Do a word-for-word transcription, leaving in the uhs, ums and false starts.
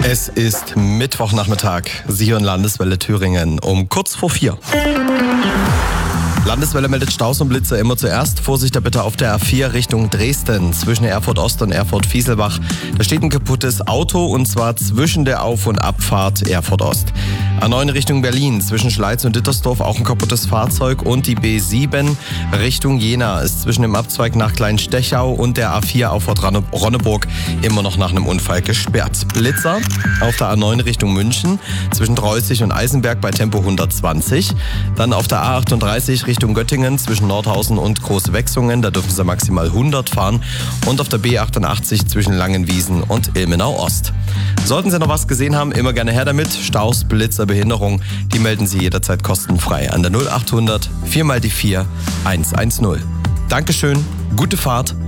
Es ist Mittwochnachmittag. Sie hören Landeswelle Thüringen um kurz vor vier. Landeswelle meldet Staus und Blitzer immer zuerst. Vorsicht da bitte auf der A vier Richtung Dresden zwischen Erfurt Ost und Erfurt Fieselbach. Da steht ein kaputtes Auto und zwar zwischen der Auf- und Abfahrt Erfurt Ost. A neun Richtung Berlin zwischen Schleiz und Dittersdorf auch ein kaputtes Fahrzeug und die B sieben Richtung Jena ist zwischen dem Abzweig nach Kleinstechau und der A vier Auffahrt Ronneburg immer noch nach einem Unfall gesperrt. Blitzer auf der A neun Richtung München zwischen Dreußig und Eisenberg bei Tempo hundertzwanzig. Dann auf der A achtunddreißig Richtung Göttingen zwischen Nordhausen und Großwechsungen, da dürfen Sie maximal hundert fahren. Und auf der B achtundachtzig zwischen Langenwiesen und Ilmenau Ost. Sollten Sie noch was gesehen haben, immer gerne her damit. Staus, Blitzer, Behinderung, die melden Sie jederzeit kostenfrei an der null achthundert vier mal die vier eins eins null. Dankeschön, gute Fahrt.